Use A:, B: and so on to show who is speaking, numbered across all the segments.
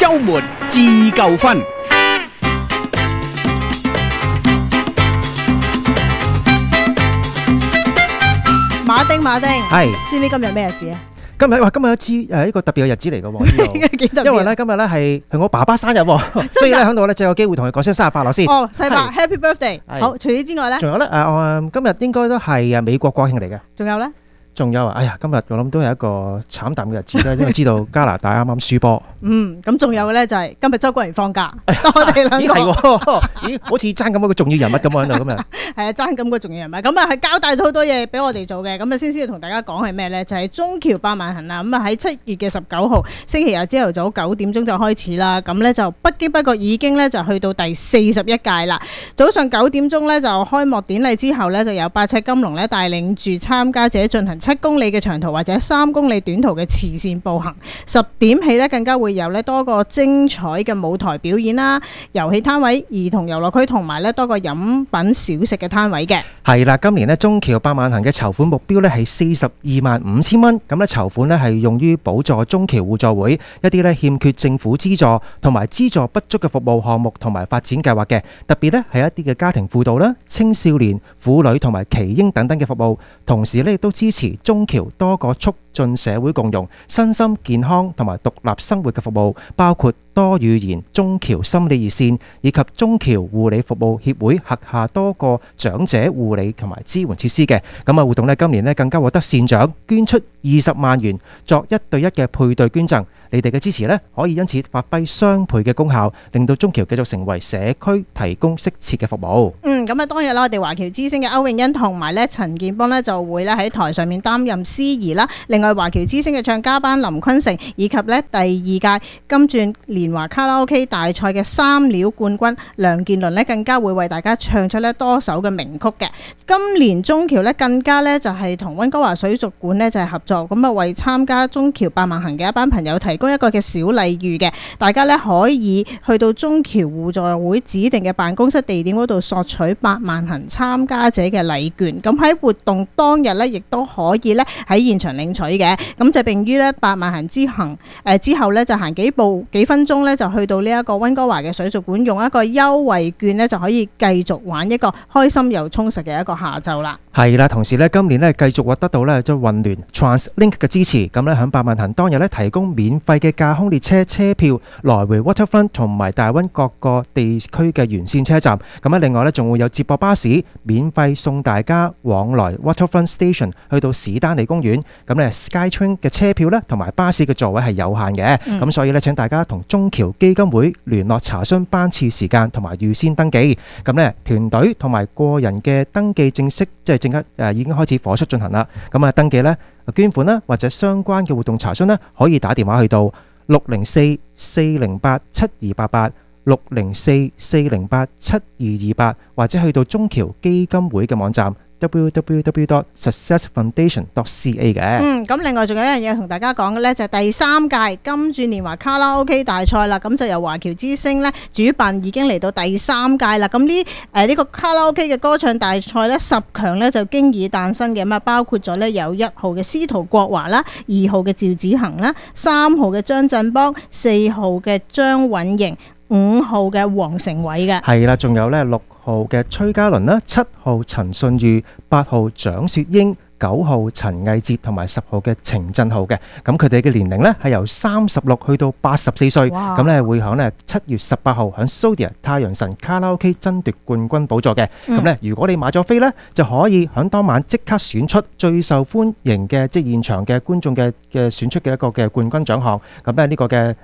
A: 周末自夠分。
B: 馬丁，
C: 係
B: 知唔知今日咩日子啊？
C: 今日一個特別嘅日子嚟嘅喎，
B: 幾特別
C: 因為咧今日咧係我爸爸生日喎，所以咧喺度咧就有機會同佢講聲生日快樂先。
B: 哦，細伯
C: 係
B: ，Happy Birthday！
C: 係
B: 好，除此之外咧，
C: 仲有咧今日應該都係美國國慶嚟嘅。
B: 仲有咧，
C: 仲有啊，哎呀，今日我諗都係一個慘淡嘅日子啦，因為知道加拿大啱啱輸波。
B: 咁仲有嘅咧就係今日周國賢放假，我哋兩
C: 咦
B: 個
C: 係喎，咦好似爭咁一個重要人物咁喎喺度咁啊！
B: 係啊，爭咁個重要人物，咁啊係交代咗好多嘢俾我哋做嘅，咁啊先同大家講係咩咧？就係中僑百萬行啦，咁啊喺7月嘅19號星期日朝頭早9點鐘就開始啦，咁咧就不經不覺已經咧就去到第41屆啦。早上9點鐘咧就開幕典禮之後咧就有8尺金龍咧帶領住參加者進行7公里嘅長途或者3公里短途嘅慈善步行。10點起咧更加會有咧多個精彩嘅舞台表演啦、遊戲攤位、兒童遊樂區同埋咧多個飲品小食嘅攤位嘅。
C: 係啦，今年咧中僑百萬行嘅籌款目標咧係425000蚊，咁咧籌款咧係用於補助中僑互助會一啲咧欠缺政府資助同埋資助不足嘅服務項目同埋發展計劃嘅，特別咧係一啲嘅家庭輔導啦、青少年、婦女同埋耆嬰等等嘅服務，同時咧亦都支持中僑多個促進社會共融、身心健康同埋獨立生活嘅服務，包括多語言中僑心理熱線以及中僑護理服務協會轄下多個長者護理同埋支援設施嘅。咁啊活動咧今年咧更加獲得善長捐出20萬元作1對1嘅配對捐贈。你哋嘅支持咧可以因此發揮雙倍嘅功效，令到中僑繼續成為社區提供適切嘅服務。
B: 咁啊，當日啦，我哋華僑之星嘅歐詠欣同埋咧陳建邦咧就會咧喺台上面擔任司儀啦。另外，華僑之星嘅唱家班林坤成以及咧第2屆金鑽年華卡拉 OK 大賽嘅3料冠軍梁健倫咧，更加會為大家唱出咧多首嘅名曲嘅。今年中僑咧更加咧就係同溫哥華水族館咧就係合作，咁啊為參加中僑百萬行嘅一班朋友提供一個嘅小禮遇嘅，大家咧可以去到中僑互助會指定嘅辦公室地點嗰度索取百萬行參加者嘅禮券。咁喺活動當日咧，亦都可以咧喺現場領取嘅。咁就並於咧百萬行之後咧，就行幾分鐘咧，就去到呢一個溫哥華嘅水族館，用一個優惠券咧，就可以繼續玩一個開心又充實嘅一個下晝啦。
C: 係啦，同時咧今年咧繼續獲得到咧即係運聯 TransLink 嘅支持，咁咧響百萬行當日咧提供免費嘅架空列車車票來回 Waterfront 同埋大溫各個地區嘅沿線車站。咁咧另外咧仲會有接駁巴士免費送大家往來 Waterfront Station 去到史丹利公園。咁咧 SkyTrain 嘅車票咧同埋巴士嘅座位係有限嘅，咁所以咧請大家同中僑基金會聯絡查詢班次時間同埋預先登記。咁咧團隊同埋個人嘅登記正式即係已經開始火速進行啦。咁啊登記咧捐款啦或者相關嘅活動查詢咧可以打電話去到604-408-7288 604-408-7228，或者去到中僑基金會嘅網站www.successfoundation.ca 嘅。
B: 咁另外仲有一樣嘢同大家講嘅呢，就係第3屆金鑽年華卡拉 OK 大賽啦。咁就由華僑之星呢主辦，已經嚟到第3屆啦。咁呢個卡拉 OK 嘅歌唱大賽呢，10強呢就經已誕生嘅。咁啊，包括咗呢有1號嘅司徒國華啦，2號嘅趙子恒啦，3號嘅張振邦，4號嘅張允瑩，5號嘅黃成偉嘅。
C: 係啦，仲有呢6號嘅崔嘉倫啦，7號陳信裕，8號蔣雪英，9號陳藝哲同埋10號嘅程振浩嘅。咁佢哋嘅年齡呢係由36去到84歲。咁呢會響7月18號響 Zodia 太陽神卡拉 OK 爭奪冠軍寶座嘅。咁呢如果你買咗飛呢，就可以響當晚即刻選出最受歡迎嘅即係現場嘅觀眾嘅選出嘅一個嘅冠軍獎項。咁呢呢個嘅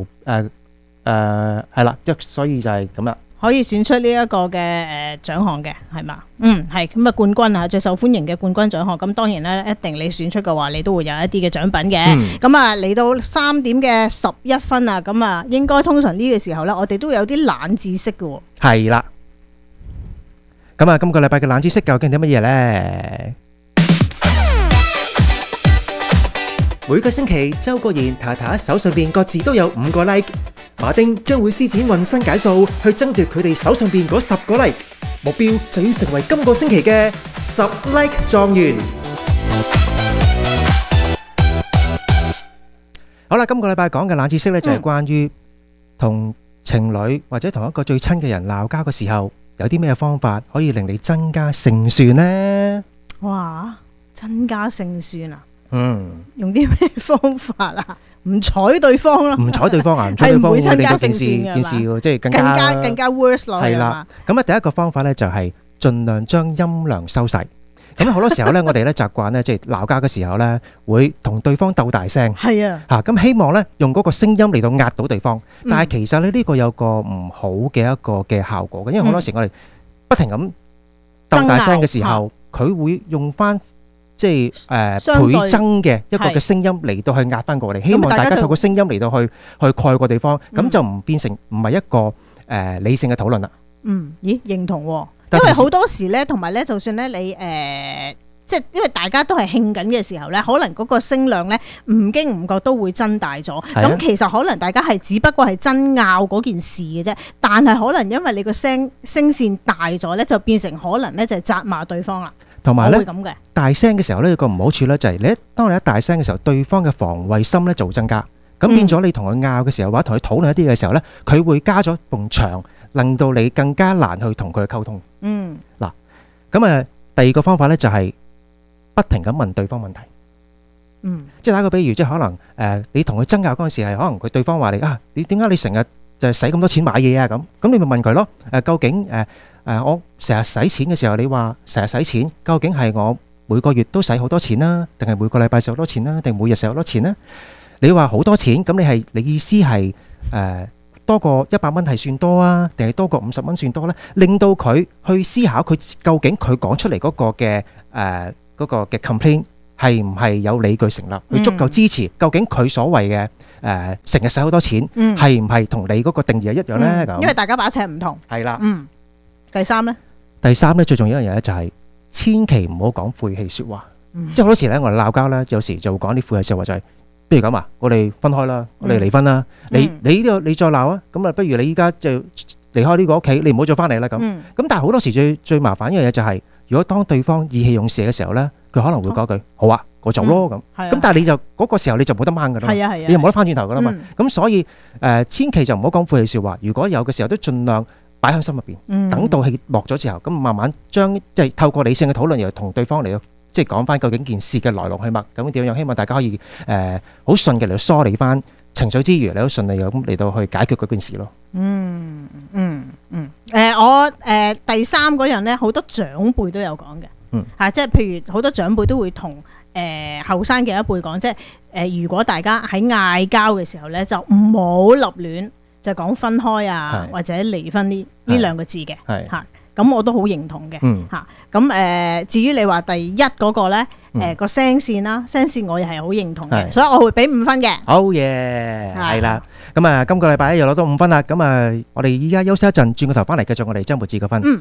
C: 係啦，所以就係咁啦。
B: 可以選出呢一個嘅獎項嘅係嘛？係咁啊，冠軍啊，最受歡迎嘅冠軍獎項。咁當然咧，一定你選出嘅話，你都會有一啲嘅獎品嘅。咁啊，嚟到3點嘅11分啊，咁啊，應該通常呢個時候咧，我哋都有啲冷知識嘅。
C: 係啦。咁啊，今個禮拜嘅冷知識究竟係啲乜嘢咧？每個星期，周國賢、太太手上邊各自都有5個 like。馬丁將會施展渾身解數去爭奪佢哋手上邊嗰10個 like， 目標就要成為今個星期嘅10 like 狀元。好啦，今個禮拜講嘅冷知識咧就係關於同情侶或者同一個最親嘅人鬧交嘅時候，有啲咩方法可以令你增加勝算呢？
B: 哇，增加勝算啊！
C: 嗯，
B: 用啲咩方法啊？唔睬對方咯，
C: 唔睬對方啊，唔睬對方會令到件事即係更加
B: worse 咯。
C: 係啦，咁啊第一個方法咧就係盡量將音量收細。咁好多時候咧，我哋咧習慣咧，即係鬧交嘅時候咧，會同對方鬥大聲。
B: 係啊，
C: 嚇咁希望咧用嗰個聲音嚟到壓到對方，但係其實咧呢個有個唔好嘅一個嘅效果嘅，因為好多時我哋不停咁鬥大聲嘅時候，佢會用翻即係倍增嘅一個嘅聲音嚟到去壓翻過嚟，希望大家透過聲音嚟到去蓋過對方，咁就唔變成唔係一個理性嘅討論啦。
B: 咦，認同喎。因為好多時咧，同埋咧，就算咧你即係因為大家都係興緊嘅時候咧，可能嗰個聲量咧唔經唔覺都會增大咗。咁其實可能大家係只不過係爭拗嗰件事嘅啫，但係可能因為你個聲線大咗咧，就變成可能咧就係責罵對方啦。
C: 同埋咧，
B: 會咁嘅
C: 大聲嘅時候咧，有個唔好處咧就係當你一大聲嘅時候，對方嘅防衛心咧就會增加。咁變咗你同佢拗嘅時候，或者同佢討論一啲嘅時候咧，佢會加咗埲牆，令到你更加難去同佢溝通。嗱，咁第二個方法咧就係不停咁問對方問題。即係打個比喻，即係可能你同佢爭拗嗰陣時係可能佢對方話你點解你成日就使咁多錢買嘢啊？咁你咪問佢咯。究竟我成日使錢嘅時候，你話成日使錢，究竟係我每個月都使好多錢啦，定係每個禮拜使好多錢啦，定每日使好多錢呢？你話好多錢，咁你意思係多過100蚊係算多啊，定係多過50蚊算多呢？令到佢去思考佢究竟佢講出嚟嗰個嘅 complaint 係唔係有理據成立，佢足夠支持。究竟佢所謂嘅成日使好多錢，係唔係同你嗰個定義係一樣呢？
B: 因為大家把尺唔同。係啦。第三呢，最
C: 重要一樣嘢咧就係千祈唔好講晦氣説話。即係好多時咧，我哋鬧交咧，有時就會講啲晦氣説話，就係不如咁啊，我哋分開啦，我哋離婚啦。你呢個你再鬧啊，咁啊，不如你依家就離開呢個屋企，你唔好再翻嚟啦咁。咁但係好多時最麻煩一樣嘢就係，如果當對方意氣用事嘅時候咧，佢可能會講句好啊，我走咯咁。咁但係你就嗰個時候你就冇得掹噶啦，你又冇得翻轉頭噶啦嘛。咁所以千祈就唔好講晦氣説話。如果有嘅時候都盡量擺喺心入邊，等到氣落咗之後，咁慢慢將即係透過理性嘅討論，又同對方嚟到即係講翻究竟件事嘅來龍去脈，咁點樣？希望大家可以好順嘅嚟到梳理翻情緒之餘，你都順利咁嚟到去解決嗰件事咯。
B: 我第三嗰樣咧，好多長輩都有講嘅，即係譬如好多長輩都會同後生嘅一輩講，即係如果大家喺嗌交嘅時候咧，就唔好立亂就講分開啊，或者離婚呢兩個字嘅嚇。咁我都好認同嘅嚇。咁至於你話第一嗰個咧，個聲線啦，聲線我又係好認同嘅，所以我會俾5分嘅。
C: 好嘢，係啦。咁今個禮拜又攞到5分啦。咁我哋依家休息一陣，轉個頭翻嚟繼續我哋周末節嘅分。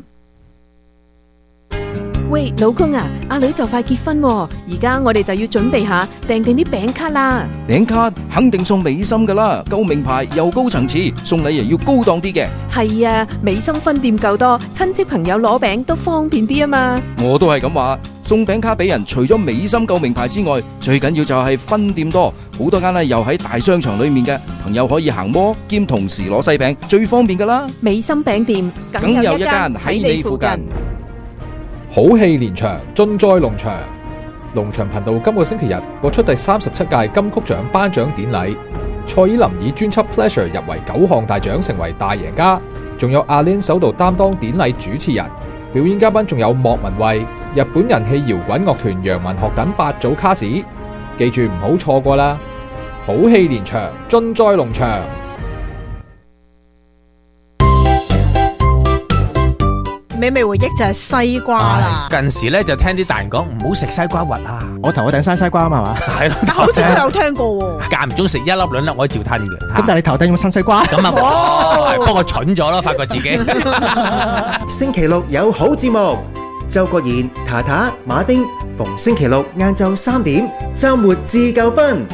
D: 喂，老公啊，阿女就快結婚喎，而家我哋就要準備下訂定啲餅卡啦。
E: 餅卡肯定送美心噶啦，夠名牌又高層次，送禮又要高檔啲嘅。
D: 係啊，美心分店夠多，親戚朋友攞餅都方便啲啊嘛。
E: 我都係咁話，送餅卡俾人，除咗美心夠名牌之外，最緊要就係分店多，好多間咧又喺大商場裏面嘅，朋友可以行摩兼同時攞西餅，最方便噶啦。
D: 美心餅店
E: 梗有一間喺你附近。
F: 好戲連場，盡在龍翔。龍翔頻道今個星期日播出第37屆金曲獎頒獎典禮，蔡依林以專輯 Pleasure 入圍9項大獎，成為大贏家。仲有阿 Lin 首度擔當典禮主持人，表演嘉賓仲有莫文蔚、日本人氣搖滾樂團楊文學等8組卡士，記住唔好錯過啦！好戲連場，盡在龍翔。
B: 美味回憶就係西瓜啦。
G: 近時咧就聽啲大人講唔好食西瓜核啊。
C: 我頭頂生西瓜啊嘛，
G: 係咯。
B: 但好似都有聽過喎。
G: 間唔中食1粒2粒，我都照吞嘅。
C: 咁但係你頭頂有冇生西瓜？
G: 咁啊，不過蠢咗咯，發覺自己。
C: 星期六有好節目，周國賢、塔塔、馬丁，逢星期六晏晝3點，週末自夠分。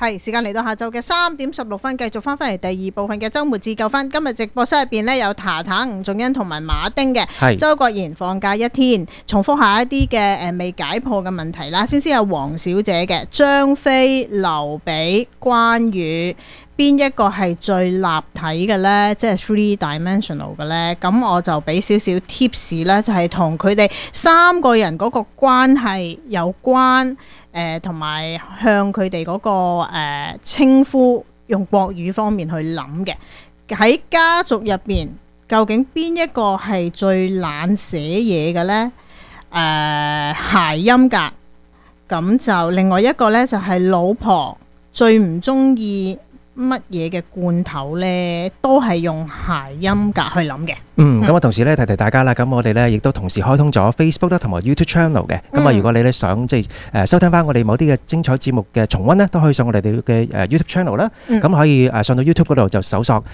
B: 係時間嚟到下晝嘅3:16，繼續翻嚟第二部分嘅週末自救分。今日直播室入邊呢，有塔塔、吳仲恩同埋馬丁嘅。
C: 係
B: 周國賢放假一天，重複下一啲嘅未解破嘅問題啦。先有黃小姐嘅張飛、劉備、關羽，邊一個係最立體嘅呢？即係 three dimensional 嘅呢？咁我就俾少少 tips 啦，就係同佢哋3個人嗰個關係有關。同埋向佢哋嗰個稱呼用國語方面去諗嘅，喺家族入邊究竟邊一個係最懶寫嘢嘅呢？諧音格，咁就另外一個呢，就係老婆最唔中意乜嘢嘅罐頭呢？都係用諧音格去諗嘅。
C: 咁我同時咧提大家啦，咁我哋咧亦都同時開通咗 Facebook 啦同埋 YouTube Channel 嘅。咁啊，如果你咧想即係收聽翻我哋某啲嘅精彩節目嘅重溫咧，都可以上我哋嘅YouTube Channel 啦。咁可以上到 YouTube 嗰度就搜索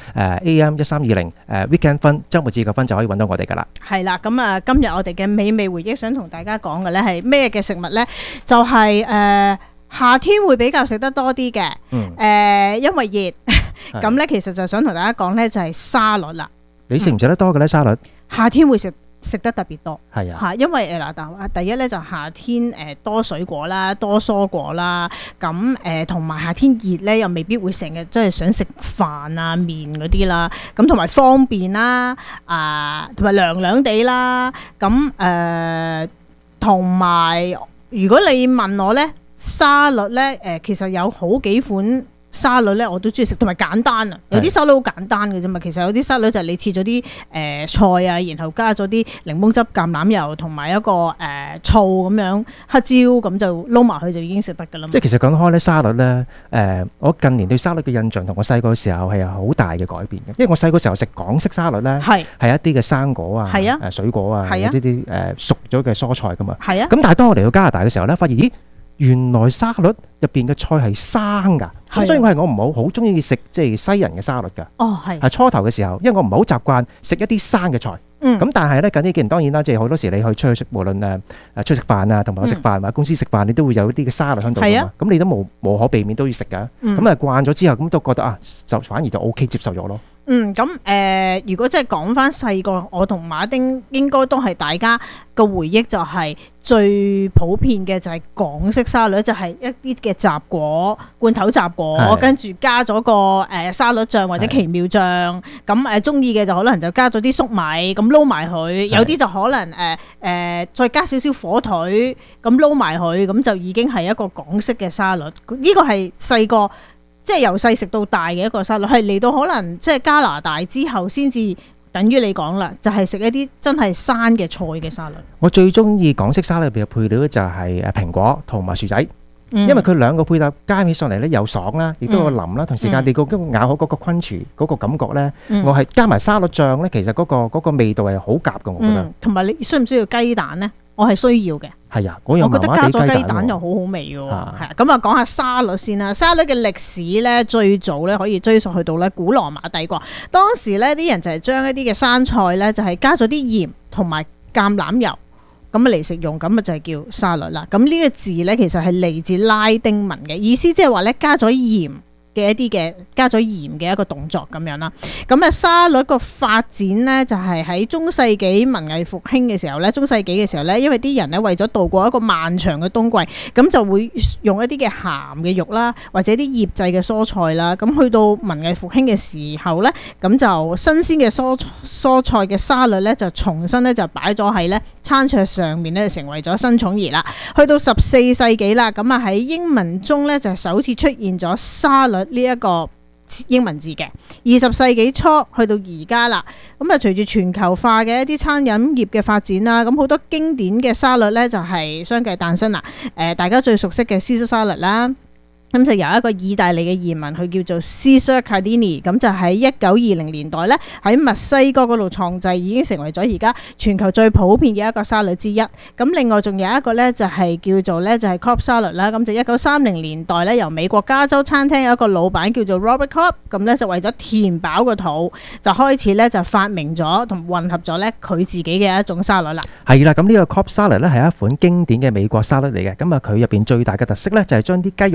C: AM1320Weekend Fun 週末自救分就可以揾到我哋噶啦。係啦，
B: 咁啊，今日我哋嘅美味回憶想同大家講嘅咧係咩嘅食物咧？就係夏天會比較食得多啲嘅，因為熱，咁咧其實就想同大家講咧就係沙律啦。
C: 你食唔食得多嘅咧沙律？
B: 夏天會食得特別多，
C: 係啊，
B: 嚇，因為第一咧就夏天多水果啦，多蔬果啦，咁同埋夏天熱咧又未必會成日即係想食飯啊麵嗰啲啦，咁同埋方便啦，同埋涼涼地啦，咁同埋如果你問我咧。沙律咧，其實有好幾款沙律咧，我都中意食，同埋簡單啊。有啲沙律好簡單嘅啫嘛，其實有啲沙律就係你切咗啲菜啊，然後加咗啲檸檬汁、橄欖油同埋一個醋咁樣黑椒咁就撈埋去就已經食得㗎啦。
C: 即係其實講開咧沙律咧，我近年對沙律嘅印象同我細個嘅時候係有好大嘅改變嘅，因為我細個時候食港式沙律咧，係一啲嘅生果啊，水果啊，或者啲熟咗嘅蔬菜㗎嘛。係啊。咁但係當我嚟到加拿大嘅時候咧，發現咦〜原來沙律入邊嘅菜係生㗎，咁所以我唔好中意食即係西人嘅沙律㗎。哦，係初頭嘅時候，因為我唔係好習慣食一啲生嘅菜。咁但係咧近呢幾年當然啦，即係好多時你去出去食，無論出去食飯啊，同埋我食飯或者公司食飯，你都會有啲嘅沙律喺度㗎嘛。咁你都無可避免都要食㗎。咁慣咗之後，咁都覺得就反而就 OK 接受咗咯。
B: 咁如果即係講翻細個，我同馬丁應該都係大家個回憶就係最普遍嘅就係港式沙律，就係一啲嘅雜果、罐頭雜果，跟住加咗個沙律醬或者奇妙醬，咁中意嘅就可能就加咗啲粟米咁撈埋佢，有啲就可能再加少少火腿咁撈埋佢，咁就已經係一個港式嘅沙律。呢個係細個。即係由細食到大嘅一個沙律，係嚟到可能即係加拿大之後先至等於你講啦，就係食一啲真係生嘅菜嘅沙律。我
C: 最中意港式沙律入邊嘅配料就係蘋果同埋薯仔，因為佢兩個配搭加起上嚟咧又爽啦，亦都有腍啦，同時間你個咬口嗰個昆廚嗰個感覺咧，我係加埋沙律醬咧，其實嗰個味道係好夾嘅，我覺得。同埋你需唔需要雞蛋咧？我係需要嘅。係啊，我覺得加咗雞蛋又好好味嘅喎。係啊，咁啊講下沙律先啦。沙律嘅歷史咧，最早咧可以追溯去到咧古羅馬帝國。當時咧啲人就係將一啲嘅生菜咧，就係加咗啲鹽同埋橄欖油咁嚟食用，咁啊就係叫沙律啦。咁呢個字咧其實係嚟自拉丁文嘅意思，即係話咧加咗鹽嘅一啲嘅加咗鹽嘅一個動作咁樣啦。咁啊沙律個發展呢，就係喺中世紀文藝復興嘅時候呢，中世紀嘅時候呢，因為啲人呢為咗度過一個漫長嘅冬季，咁就會用一啲嘅鹹嘅肉啦，或者啲醃製嘅蔬菜啦。咁去到文藝復興嘅時候呢，咁就新鮮嘅蔬菜嘅沙律呢，就重新呢就擺咗喺呢餐桌上面呢，成為咗新寵兒啦。去到14世紀啦，咁啊喺英文中呢，就首次出現咗沙律呢一個英文字嘅。20世紀初去到而家啦，咁啊隨住全球化嘅一啲餐飲業嘅發展啦，咁好多經典嘅沙律呢，就係相繼誕生啦。大家最熟悉嘅 Caesar 沙律啦。咁就由一個意大利嘅移民，佢叫做 Caesar Cardini， 咁就喺1920年代咧喺墨西哥嗰度創製，已經成為咗而家全球最普遍嘅一個沙律之一。咁另外仲有一個咧就係叫做咧就係 Cobb 沙律啦，咁就1930年代咧由美國加州餐廳有一個老闆叫做 Robert Cobb， 咁咧就為咗填飽個肚，就開始咧就發明咗同混合咗咧佢自己嘅一種沙律啦。係啦，咁呢個 Cobb 沙律咧係一款經典嘅美國沙律嚟嘅，咁啊佢入邊最大嘅特色咧就係將啲雞肉啦、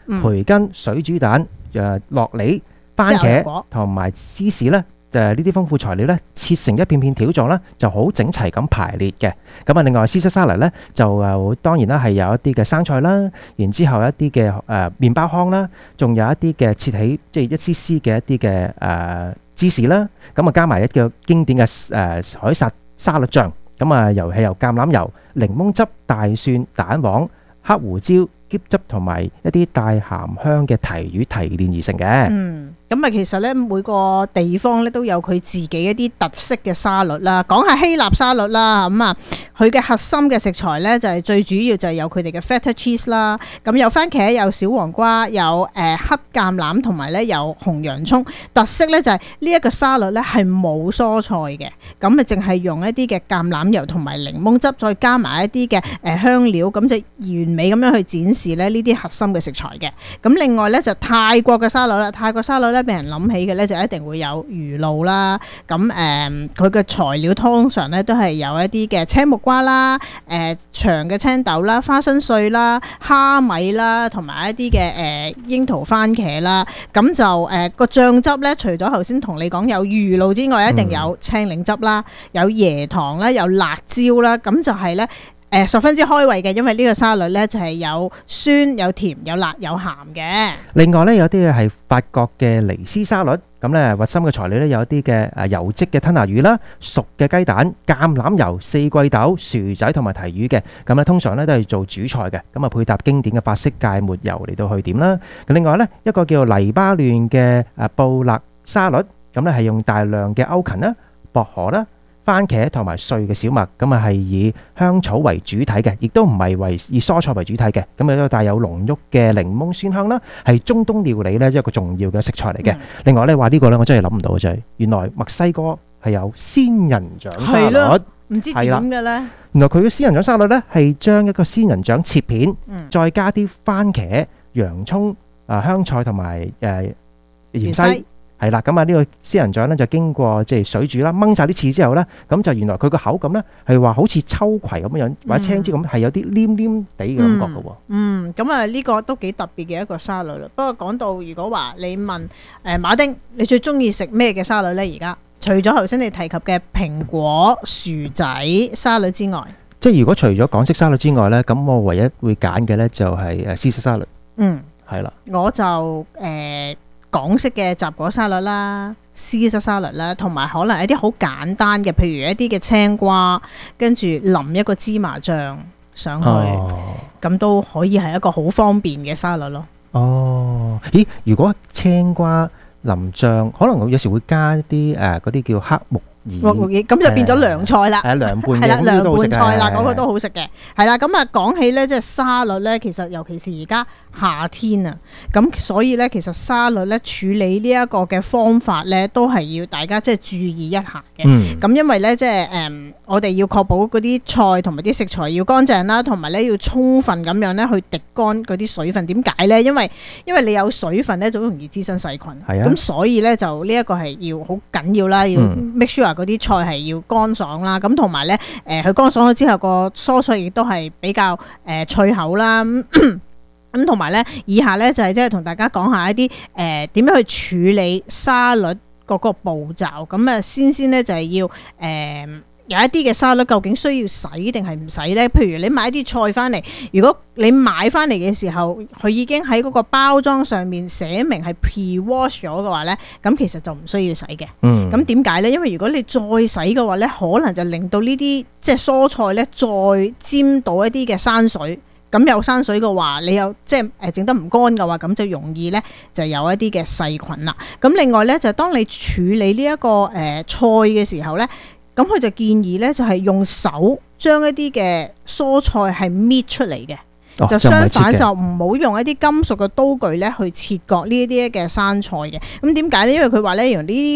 C: 培根、水煮蛋、樂梨、番
B: 即係牛油
C: 茄
B: 果
C: 同埋芝士咧。呢啲豐富材料咧，切成一片片條狀啦，就好整齊咁排列嘅。咁啊，另外Caesar salad咧就當然啦係有一啲嘅生菜啦，然之後一啲嘅麵包糠啦，仲有一啲嘅切起即係一絲絲嘅一啲嘅芝士啦。咁啊加埋一個經典嘅凱撒沙律醬。咁啊由橄欖油、檸檬汁、大蒜、蛋黃、黑胡椒、醃汁同埋一啲帶鹹香嘅提魚提煉而成嘅。
B: 咁啊，其實咧每個地方咧都有佢自己一啲特色嘅沙律啦。講下希臘沙律啦，咁啊，佢嘅核心嘅食材咧就係最主要就係有佢哋嘅 feta cheese 啦。咁有番茄、有小黃瓜、有黑橄欖同埋咧有紅洋葱。特色咧就係呢一個沙律咧係冇蔬菜嘅，咁啊淨係用一啲嘅橄欖油同埋檸檬汁，再加埋一啲嘅香料，咁就完美咁樣去展示咧呢啲核心嘅食材嘅。咁另外咧就泰國嘅沙律啦，泰國沙律咧俾人諗起嘅咧就一定會有魚露啦，咁佢嘅材料通常咧都係有一啲嘅青木瓜啦、長嘅青豆啦、花生碎啦、蝦米啦，同埋一啲嘅櫻桃番茄啦，咁就個醬汁咧，除咗頭先同你講有魚露之外，一定有青檸汁啦，有椰糖啦，有辣椒啦，咁就係咧。十分之開胃嘅，因為呢個沙律呢就係有酸、有甜、有辣、有鹹嘅。
C: 另外呢，有啲係法國嘅尼斯沙律，咁呢核心嘅材料呢，有一啲嘅油漬嘅吞拿魚啦、熟嘅雞蛋、橄欖油、四季豆、薯仔同埋提魚嘅，咁呢通常呢都係做主菜嘅，咁啊配搭經典嘅法式芥末油嚟到去點啦。另外呢，一個叫做黎巴嫩嘅布勒沙律，咁呢係用大量嘅歐芹啦、薄荷啦、番茄同埋碎嘅小麥，咁啊係以香草為主體嘅，亦都唔係以蔬菜為主體嘅，咁亦都帶有濃郁嘅檸檬酸香啦，係中東料理呢一個重要嘅食材嚟嘅。另外呢話呢個呢，我真係諗唔到嘅就係原來墨西哥係有仙人掌沙律，
B: 唔知點嘅呢？
C: 原來佢嘅仙人掌沙律呢係將一個仙人掌切片，再加啲番茄、洋葱、香菜同埋芫茜。係啦，咁啊呢個仙人掌咧就經過即係水煮啦，掹晒啲刺之後咧，咁就原來佢個口感咧係話好似秋葵咁樣，或者青椒咁，係有啲黏黏地嘅感覺嘅喎。
B: 咁啊呢個都幾特別嘅一個沙律啦。不過講到如果話你問馬丁，你最中意食咩嘅沙律咧？而家除咗頭先你提及嘅蘋果、薯仔沙律之外，
C: 即係如果除咗港式沙律之外咧，咁我唯一會揀嘅咧就係Caesar沙律。係啦，
B: 我就港式嘅雜果沙律啦、Caesar沙律啦，同埋可能一啲好簡單嘅，譬如一啲嘅青瓜，跟住淋一個芝麻醬上去，咁都可以係一個好方便嘅沙律咯。
C: 咦？如果青瓜淋醬，可能有時會加一啲嗰啲叫黑木耳，
B: 咁就變咗涼菜啦。
C: 係涼拌
B: 係啦，涼拌菜啦，嗰個
C: 都
B: 都好食嘅。係啦，咁啊講起咧，即係沙律咧，其實尤其是而家夏天啊，咁所以咧，其實沙律咧處理呢一個嘅方法咧，都係要大家即係注意一下嘅。咁因為咧，即係我哋要確保嗰啲菜同埋啲食材要乾淨啦，同埋咧要充分咁樣咧去滴乾嗰啲水分。點解咧？因為你有水分咧，就好容易滋生細菌。係啊。咁所以咧就呢一個係要好緊要啦，要 make sure 嗰啲菜係要乾爽啦。咁同埋咧，佢乾爽咗之後，個蔬菜亦都係比較脆口啦。咁同埋咧，以下咧就係即係同大家講下一啲點樣去處理沙律嗰個步驟。咁啊，先咧就係要有一啲嘅沙律究竟需要洗定係唔洗呢？譬如你買啲菜翻嚟，如果你買翻嚟嘅時候，佢已經喺嗰個包裝上面寫明係 pre-wash 咗嘅話呢，咁其實就唔需要洗嘅。咁點解呢？因為如果你再洗嘅話呢，可能就令到呢啲即係蔬菜呢再沾到一啲嘅山水。咁有山水嘅話，你有即係整得唔乾嘅話，咁就容易呢就有一啲嘅細菌啦。咁另外呢，就當你處理呢一個菜嘅時候呢，咁佢就建議咧，就係用手將一啲嘅蔬菜係搣出嚟嘅，就相反就唔好用一啲金屬嘅刀具咧去切割呢啲嘅生菜嘅。咁點解咧？因為佢話咧，用呢啲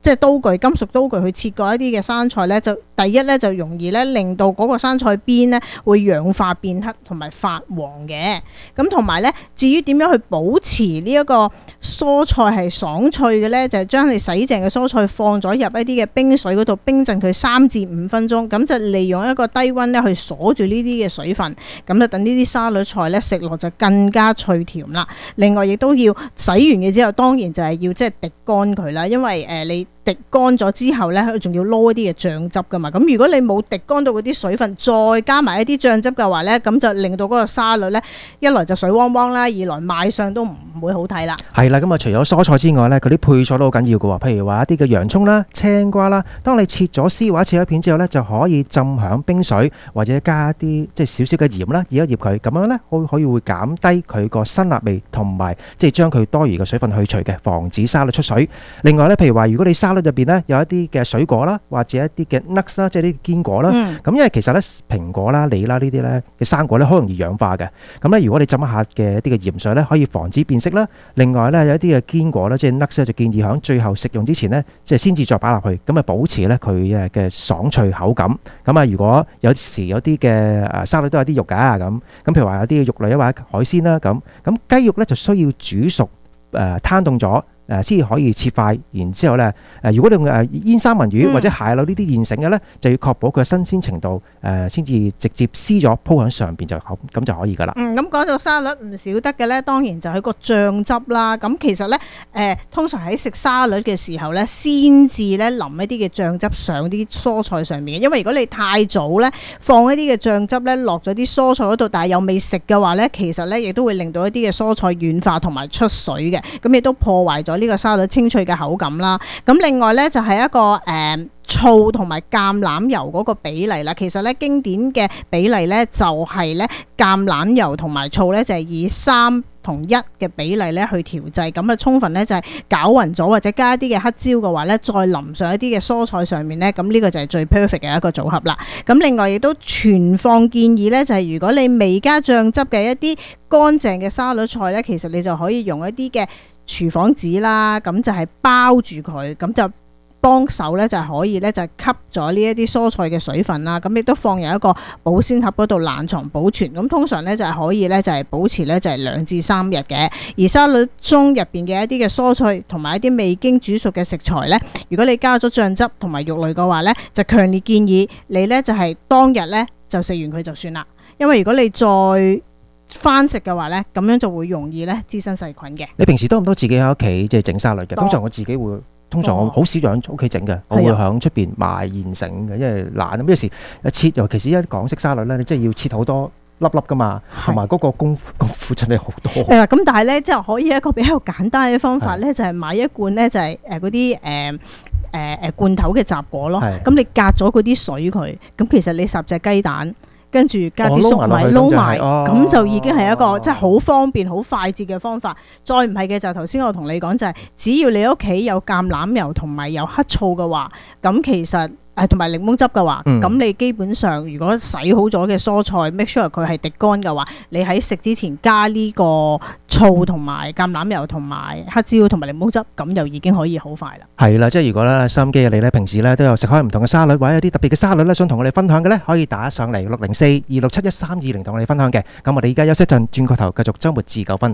B: 即係刀具、金屬刀具去切割一啲嘅生菜咧，就第一咧就容易咧令到嗰個生菜邊咧會氧化變黑同埋發黃嘅。咁同埋咧，至於點樣去保持呢一個蔬菜係爽脆嘅咧，就係將你洗淨嘅蔬菜放咗入一啲嘅冰水嗰度冰鎮佢3至5分鐘，咁就利用一個低溫咧去鎖住呢啲嘅水分，咁就等呢啲沙律菜咧食落就更加脆甜啦。另外亦都要洗完嘅之後，當然就係要即係滴乾佢啦，因為你滴乾咗之後咧，佢仲要撈一啲嘅醬汁噶嘛。咁如果你冇滴乾到嗰啲水分，再加埋一啲醬汁嘅話咧，咁就令到嗰個沙律咧，一來就水汪汪啦，二來賣相都唔會好睇啦。
C: 係啦，咁啊除咗蔬菜之外咧，佢啲配菜都好緊要嘅喎。譬如話一啲嘅洋葱啦、青瓜啦，當你切咗絲或者切咗片之後咧，就可以浸響冰水或者加啲即係少少嘅鹽啦，醃一醃佢，咁樣咧可以會減低佢個辛辣味，同埋即係將佢多餘嘅水分去除嘅，防止沙律出水。另外咧，譬如話如果你沙律入邊咧有一啲嘅水果啦，或者一啲嘅 nuts 啦，即係啲堅果啦，咁因為其實咧蘋果啦、梨啦呢啲咧嘅生果咧好容易氧化嘅，咁咧如果你浸一下嘅一啲嘅鹽水咧，可以防止變色啦。另外咧有一啲嘅堅果咧，即係 nuts 咧，就建議喺最後食用之前咧，即係先至再擺落去，咁啊保持咧佢嘅爽脆口感。咁啊，如果有時有啲嘅沙律都有啲肉㗎，咁譬如話有啲肉類或者海鮮啦，咁雞肉咧就需要煮熟攤凍咗。先至可以切塊，然之後咧如果你用煙三文魚或者蟹柳呢啲現成嘅咧，就要確保佢嘅新鮮程度先至直接撕咗鋪喺上邊就好，咁就可以噶啦。咁
B: 講到沙律唔少得嘅咧，當然就係個醬汁啦。咁其實咧通常喺食沙律嘅時候咧，先至咧淋一啲嘅醬汁上啲蔬菜上面嘅，因為如果你太早咧放一啲嘅醬汁咧落咗啲蔬菜嗰度，但係又未食嘅話咧，其實咧亦都會令到一啲嘅蔬菜軟化同埋出水嘅，咁亦都破壞咗呢個沙律清脆嘅口感啦。咁另外咧就係一個醋同埋橄欖油嗰個比例啦。其實咧經典嘅比例咧就係咧橄欖油同埋醋咧就係以3:1嘅比例咧去調製，咁啊充分咧就係攪勻咗，或者加一啲嘅黑椒嘅話咧，再淋上一啲嘅蔬菜上面咧，咁呢個就係最 perfect 嘅一個組合啦。咁另外亦都存放建議咧，就係如果你未加醬汁嘅一啲乾淨嘅沙律菜咧，其實你就可以用一啲嘅廚房紙啦，咁就係包住佢，咁就幫手咧就可以咧就吸咗呢一啲蔬菜嘅水分啦，咁亦都放入一個保鮮盒嗰度冷藏保存。咁通常咧就係可以咧就係保持咧就係2至3日嘅。而沙律中入邊嘅一啲嘅蔬菜同埋一啲未經煮熟嘅食材咧，如果你加咗醬汁同埋肉類嘅話咧，就強烈建議你咧就係當日咧就食完佢就算啦。因為如果你再翻食嘅話咧，咁樣就會容易咧滋生細菌嘅。
C: 你平時多唔多自己喺屋企即係整沙律嘅？通常我自己會。通常我好少喺屋企整嘅，我會喺出邊買現成嘅，因為懶。咁有時切，尤其是一啲港式沙律咧，你真係要切好多粒粒噶嘛，同埋嗰個功夫真係好多。
B: 咁但係咧，即係可以一個比較簡單嘅方法咧，就係買一罐咧，就係嗰啲罐頭嘅雜果咯。咁你隔咗嗰啲水佢，咁其實你10隻雞蛋。跟住加啲粟米撈埋，咁就已經係一個即係好方便、好快捷嘅方法。再唔係嘅就頭先我同你講就係，只要你屋企有橄欖油同埋有黑醋嘅話，咁其實同埋檸檬汁嘅話，咁你基本上如果洗好咗嘅蔬菜 make sure 佢係滴乾嘅話，你喺食之前加呢個醋同埋橄欖油同埋黑椒同埋檸檬汁，咁就已經可以好快啦。
C: 係啦，即係如果咧收音機嘅你咧，平時咧都有食開唔同嘅沙律，或者有啲特別嘅沙律咧，想同我哋分享嘅咧，可以打上嚟604-267-1320同我哋分享嘅。咁我哋而家休息陣，轉個頭繼續周末自9分。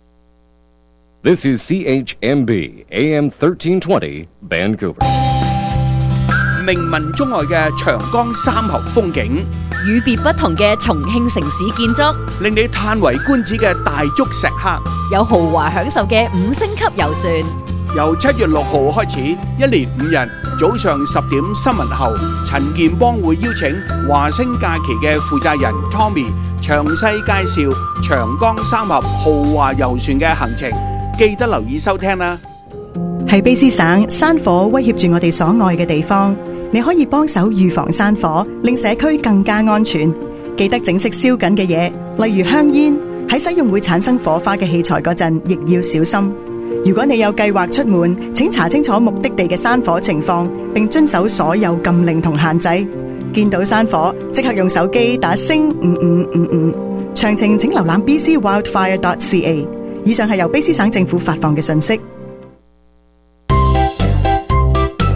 H: This is CHMB AM 1320 Vancouver。
A: 名聞中外嘅長江三峽風景，
I: 與別不同嘅重慶城市建築，
A: 令你嘆為觀止嘅大竹石刻，
I: 有豪華享受嘅5星級遊船。
A: 由7月6號開始，一連5日，早上10點新聞後，陳健邦會邀請華星假期嘅負責人 Tommy 詳細介紹長江三峽豪華遊船嘅行程，記得留意收聽啦。
J: 喺卑詩省，山火威脅住我哋所愛嘅地方。你可以幫手預防山火，令社區更加安全。記得整熄燒緊嘅嘢，例如香煙。喺使用會產生火花嘅器材嗰陣，亦要小心。如果你有計劃出門，請查清楚目的地嘅山火情況，並遵守所有禁令同限制。見到山火，即刻用手機打星5555。詳情請瀏覽 bcwildfire.ca。以上係由卑詩省政府發放嘅信息。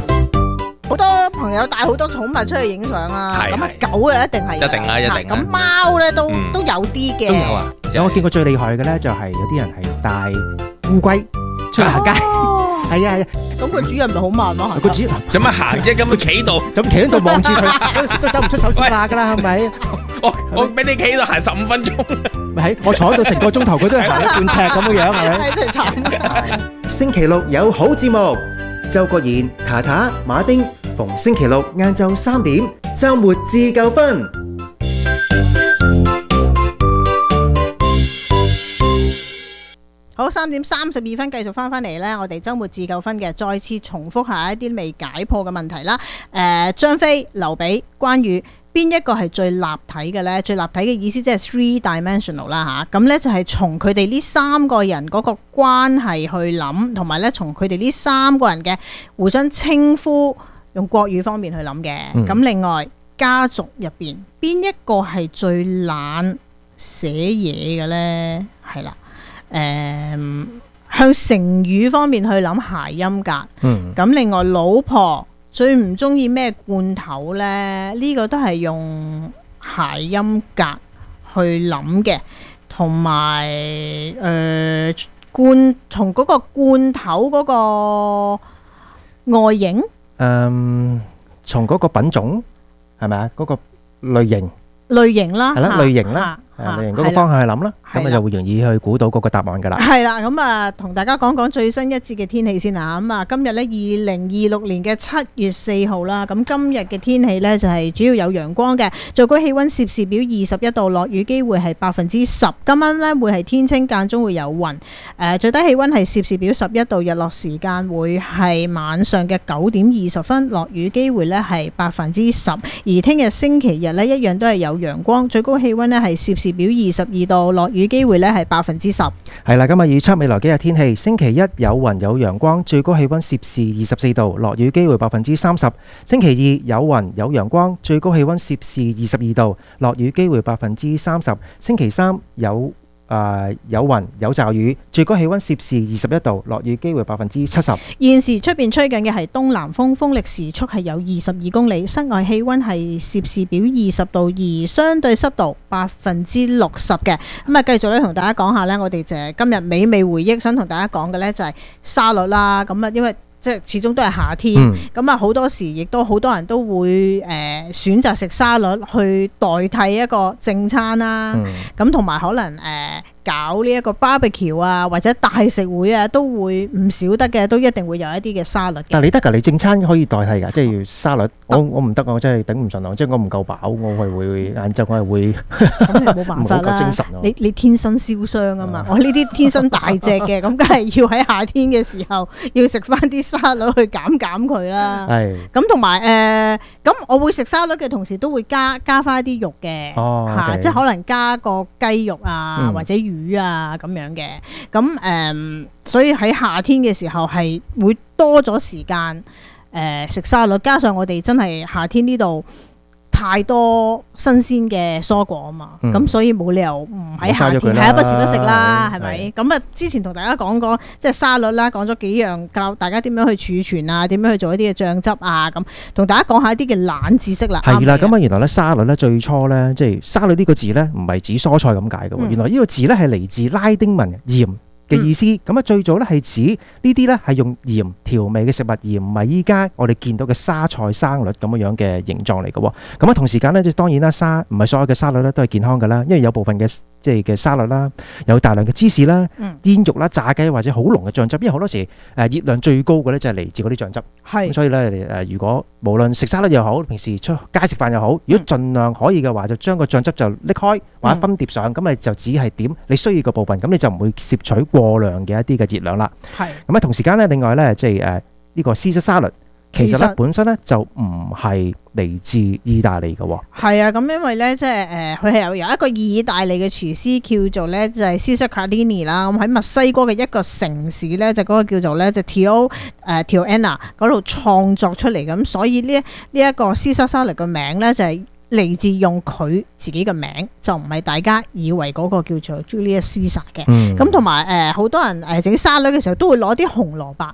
B: 友帶好多寵物出去影相啦，咁啊狗啊一定係，
G: 一定啦，一定啦。
B: 咁貓咧都有啲嘅，
C: 都有啊。我見過最厲害嘅咧，就係有啲人係帶烏龜出去行街。係啊係啊，
B: 咁個主人咪好慢咯，
C: 個主人
G: 做乜行啫？咁佢企度，
C: 咁企喺度望住佢，都走唔出手指罅噶啦，係咪？
G: 我俾你企喺度行15分鐘，
C: 咪係我坐喺度成個鐘頭，佢都係行一半尺咁嘅樣，係咪？
B: 真係慘。
C: 星期六有好節目，周國賢、塔塔、馬丁，逢星期六晏晝3點，週末自夠分。
B: 好，3點32分繼續翻嚟呢，我哋週末自救分嘅，再次重複下一啲未解破嘅問題啦。張飛、劉備、關羽，邊一個係最立體嘅呢？最立體嘅意思即係 three-dimensional 啦嚇。咁呢就係從佢哋呢3個人嗰個關係去諗，同埋呢從佢哋呢3個人嘅互相稱呼，用國語方面去諗嘅。咁另外家族入邊邊一個係最懶寫嘢嘅呢？係啦。向成語方面去諗諧音格，咁另外老婆最唔中意咩罐頭呢？呢個都係用諧音格去諗嘅，同埋從嗰個罐頭嗰個外形，
C: 從嗰個品種係咪啊？嗰個類型啦，係啦，類型啦。類型嗰個方向去諗啦，咁就會容易去估到嗰個答案噶啦。係啦，咁啊，同大家講講最新一節嘅天氣先啦。咁啊，今日呢2026年嘅7月4號啦，咁今日嘅天氣呢，就係主要有陽光嘅，最高氣溫攝氏表21度，落雨機會係10%。今晚呢會係天清間中會有雲，最低氣溫係攝氏表11度，日落時間會係晚上嘅9點20分，落雨機會呢係10%。而聽日星期日呢，一樣都係有陽光，最高氣溫呢係攝氏表22度，落雨機會咧係10%。係啦，今日預測未來幾日天氣：星期一有雲有陽光，最高氣溫攝氏24度，落雨機會30%。星期二有雲有陽光，最高氣溫攝氏22度，落雨機會30%。星期三有雲有驟雨，最高氣溫攝氏21度，落雨機會70%。
B: 現時出邊吹緊嘅係東南風，風力時速係有22公里，室外氣溫係攝氏表20度，而相對濕度60%嘅。咁啊，繼續咧同大家講下呢，我哋就係今日美味回憶，想同大家講嘅呢就係沙律啦。咁啊，因為即係始終都係夏天，咁啊好多時亦都好多人都會選擇食沙律去代替一個正餐啦。咁同埋可能搞呢一個 barbecue 啊，或者大食會啊，都會唔少得嘅，都一定會有一啲嘅沙律嘅。
C: 但係你得㗎，你正餐可以代替㗎，即係沙律。我唔得，我真係頂唔順啊！即係我唔夠飽，我係會晏晝我係會
B: 咁你冇辦法啦。
C: 精神
B: 你天生燒傷啊嘛！我呢啲天生大隻嘅，咁梗係要喺夏天嘅時候要食翻啲沙律去減佢啦。係。咁同埋咁我會食沙律嘅同時都會加翻一啲肉嘅，即係可能加個雞肉啊，或者魚啊咁樣嘅。咁所以喺夏天嘅時候係會多咗時間食沙律，加上我哋真係夏天呢度太多新鮮嘅蔬果啊嘛，咁所以冇理由唔喺夏天係不時不食啦，係咪？咁啊，之前同大家講過即係沙律啦，講咗幾樣教大家點樣去儲存啊，點樣去做一啲嘅醬汁啊，咁同大家講下一啲嘅冷知識啦。
C: 係啦，咁啊原來咧沙律咧最初咧即係沙律呢個字咧唔係指蔬菜咁解嘅，原來呢個字咧係嚟自拉丁文鹽嘅意思，咁啊最早咧係指呢啲咧係用鹽調味嘅食物，而唔係依家我哋見到嘅沙菜生律咁樣嘅形狀嚟嘅。咁啊同時間咧，即係當然啦，沙唔係所有嘅沙律咧都係健康㗎啦，因為有部分嘅即係嘅沙律啦，有大量嘅芝士啦、煙肉啦、炸雞或者好濃嘅醬汁，因為好多時熱量最高嘅咧就係嚟自嗰啲醬汁。係，所以咧如果無論食沙律又好，平時出街食飯又好，如果盡量可以嘅話，就將個醬汁就拎開或者分碟上，咁咪就只係點你需要嘅部分，咁你就唔會攝取過量嘅一啲嘅熱量啦。係。咁啊同時間咧，另外咧即係呢個 Caesar salad。其實咧本身咧就唔係嚟自意大利嘅喎。係啊，咁因為咧即係佢係由一個意大利嘅廚師叫做咧就係 Caesar Cardini 啦，咁喺墨西哥嘅一個城市咧就嗰個叫做咧就 Tijuana 嗰度創作出嚟，咁所以呢一個 Caesar salad 嘅名咧就係嚟自用佢自己嘅名，就唔係大家以為嗰個叫做 Julius Caesar 嘅。咁同埋好多人整沙律嘅時候都會攞啲紅蘿蔔。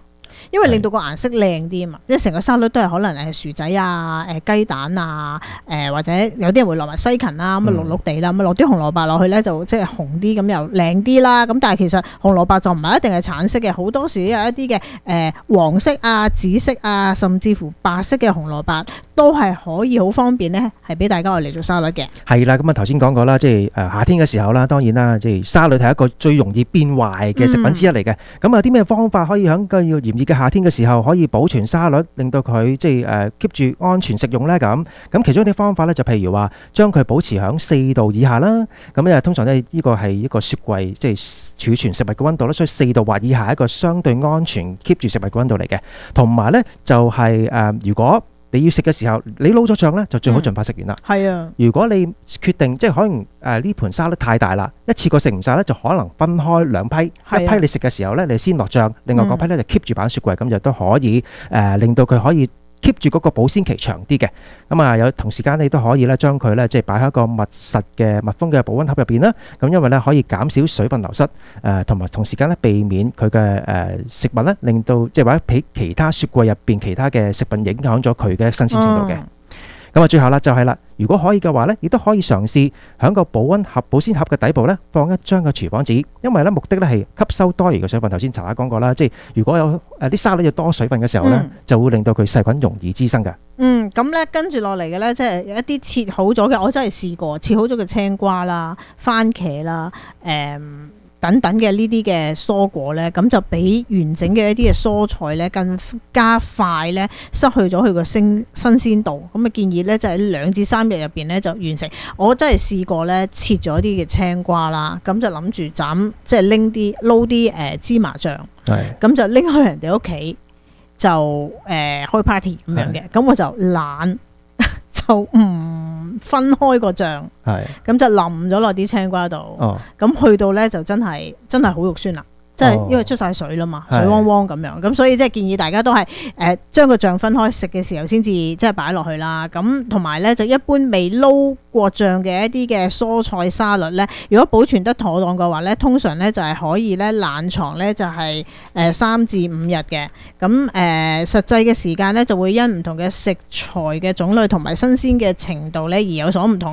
B: 因為令到個顏色靚啲啊嘛。因為成個沙律都係可能係薯仔啊、雞蛋啊、或者有啲人會落埋西芹啦，咁啊綠綠地啦，咁落啲紅蘿蔔落去咧就即係紅啲，咁又靚啲啦。咁但係其實紅蘿蔔就唔係一定係橙色嘅，好多時有一啲嘅黃色啊、紫色啊，甚至乎白色嘅紅蘿蔔都係可以好方便咧，係俾大家嚟做沙律嘅。
C: 係啦，咁啊頭先講過啦，即係夏天嘅時候啦，當然啦，即係沙律係一個最容易變壞嘅食品之一嚟嘅。咁有啲咩方法可以喺個要炎熱嘅夏天嘅時候可以保存沙律，令到佢即係keep 住安全食用咧？咁其中一啲方法咧，就譬如話將佢保持喺4度以下啦。咁通常咧呢個係一個雪櫃即係儲存食物嘅溫度啦，所以4度或以下係一個相對安全 keep 住食物嘅溫度嚟嘅。同埋咧就係如果你要食嘅時候，你撈咗醬咧，就最好盡快食完啦。
B: 係啊，
C: 如果你決定即係可能呢盤沙律太大啦，一次過食唔晒咧，就可能分開2批，一批你食嘅時候咧，你先落醬，另外嗰批咧就 keep 住擺喺雪櫃，咁就都可以令到佢可以keep 住嗰個保鮮期長啲嘅。咁啊有同時間你都可以咧將佢咧即係擺喺一個密實嘅密封嘅保溫盒入邊啦。咁因為咧可以減少水分流失，同埋同時間咧避免佢嘅食物咧令到即係或者俾其他雪櫃入邊其他嘅食品影響咗佢嘅新鮮程度嘅。咁最後啦就係啦，如果可以嘅話咧，亦都可以嘗試喺個保鮮盒嘅底部咧放一張嘅廚房紙，因為咧目的咧係吸收多餘嘅水分。頭先查下講過啦，即係如果有啲沙律要多水分嘅時候咧，就會令到佢細菌容易滋生嘅。
B: 咁咧跟住落嚟嘅咧，即係有一啲切好咗嘅，我真係試過切好咗嘅青瓜啦、番茄啦、等等嘅呢啲嘅蔬果咧，咁就比完整嘅一啲嘅蔬菜咧更加快咧失去咗佢個新鮮度。咁啊建議咧就喺2至3日入邊咧就完成。我真係試過咧切咗啲嘅青瓜啦，咁就諗住斬即係拎啲撈啲芝麻醬，咁就拎去人哋屋企就開 party 咁樣嘅。咁我就懶就唔分開個醬，咁就淋咗落啲青瓜度，咁去到咧就真係好肉酸啦。即係因為出晒水啦嘛，水汪汪咁樣，咁所以即係建議大家都係將個醬分開，食嘅時候先至即係擺落去啦。咁同埋咧就一般未撈過醬嘅一啲嘅蔬菜沙律咧，如果保存得妥當嘅話咧，通常咧就係可以咧冷藏咧就係3至5日嘅。咁實際嘅時間咧就會因唔同嘅食材嘅種類同埋新鮮嘅程度咧而有所唔同。